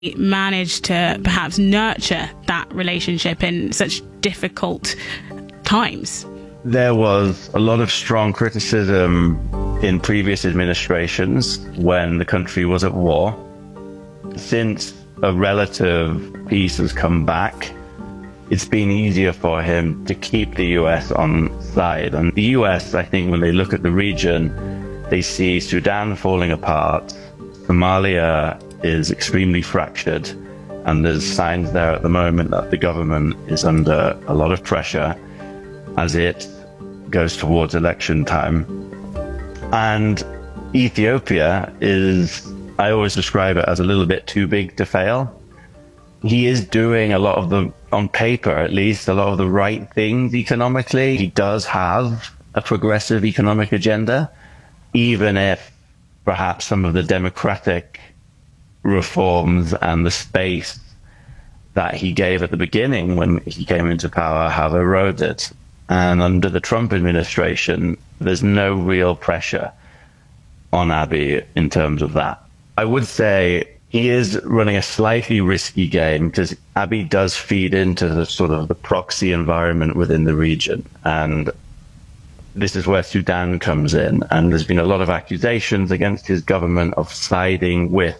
managed to perhaps nurture that relationship in such difficult times? There was a lot of strong criticism in previous administrations when the country was at war. Since a relative peace has come back, it's been easier for him to keep the US on side. And the US, I think, when they look at the region, they see Sudan falling apart, Somalia is extremely fractured, and there's signs there at the moment that the government is under a lot of pressure as it goes towards election time. And Ethiopia is, I always describe it as a little bit too big to fail. He is doing a lot of the, on paper at least, a lot of the right things economically. He does have a progressive economic agenda, even if perhaps some of the democratic reforms and the space that he gave at the beginning when he came into power have eroded. And under the Trump administration, there's no real pressure on Abiy in terms of that. I would say he is running a slightly risky game because Abiy does feed into the sort of the proxy environment within the region. And this is where Sudan comes in. And there's been a lot of accusations against his government of siding with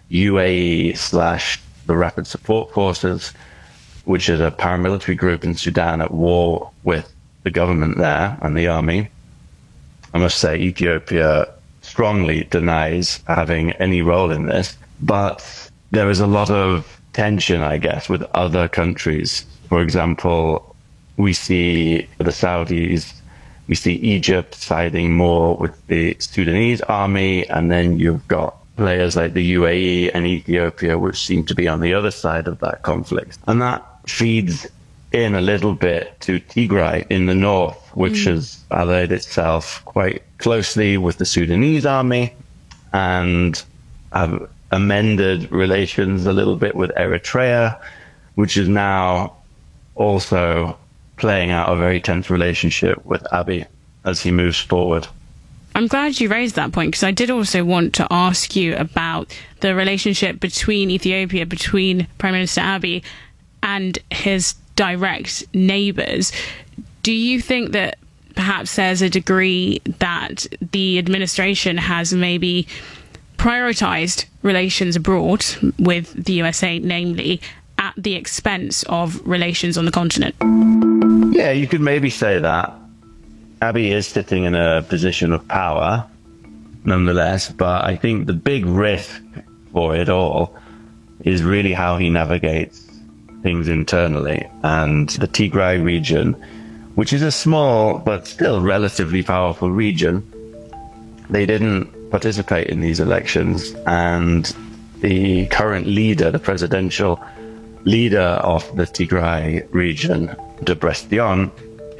UAE / the Rapid Support Forces, which is a paramilitary group in Sudan at war with the government there and the army. I must say Ethiopia strongly denies having any role in this, but there is a lot of tension, I guess, with other countries. For example, we see the Saudis, we see Egypt siding more with the Sudanese army, and then you've got players like the UAE and Ethiopia, which seem to be on the other side of that conflict. And that feeds in a little bit to Tigray in the north, which has allied itself quite closely with the Sudanese army and have amended relations a little bit with Eritrea, which is now also playing out a very tense relationship with Abiy as he moves forward. I'm glad you raised that point, because I did also want to ask you about the relationship between Ethiopia, between Prime Minister Abiy and his direct neighbours. Do you think that perhaps there's a degree that the administration has maybe prioritised relations abroad with the USA, namely, at the expense of relations on the continent? Yeah, you could maybe say that. Abiy is sitting in a position of power, nonetheless, but I think the big risk for it all is really how he navigates things internally. And the Tigray region, which is a small but still relatively powerful region, they didn't participate in these elections, and the current leader, the presidential leader of the Tigray region, Debretsion,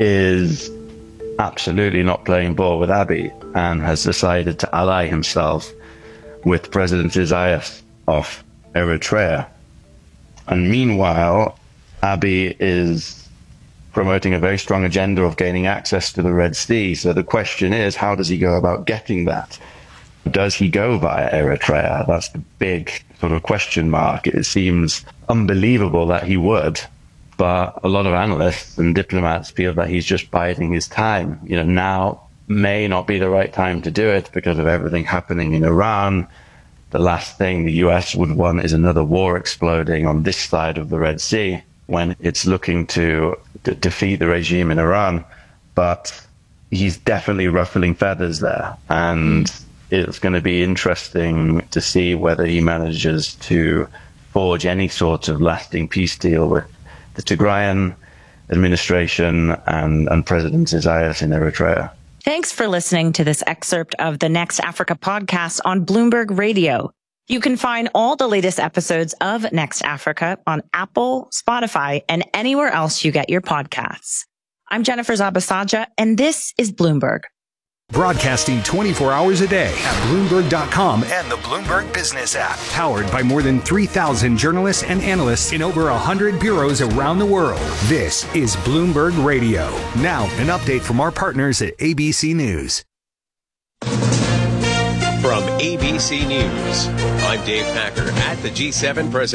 is absolutely not playing ball with Abiy and has decided to ally himself with President Isaias of Eritrea. And meanwhile, Abiy is promoting a very strong agenda of gaining access to the Red Sea. So the question is, how does he go about getting that? Does he go via Eritrea? That's the big sort of question mark. It seems unbelievable that he would, but a lot of analysts and diplomats feel that he's just biding his time. You know, now may not be the right time to do it because of everything happening in Iran. The last thing the US would want is another war exploding on this side of the Red Sea when it's looking to defeat the regime in Iran. But he's definitely ruffling feathers there. And it's going to be interesting to see whether he manages to forge any sort of lasting peace deal with the Tigrayan administration and President Isaias in Eritrea. Thanks for listening to this excerpt of the Next Africa podcast on Bloomberg Radio. You can find all the latest episodes of Next Africa on Apple, Spotify, and anywhere else you get your podcasts. I'm Jennifer Zabasaja, and this is Bloomberg. Broadcasting 24 hours a day at Bloomberg.com and the Bloomberg Business app. Powered by more than 3,000 journalists and analysts in over 100 bureaus around the world. This is Bloomberg Radio. Now, an update from our partners at ABC News. From ABC News. I'm Dave Packer at the G7 presentation.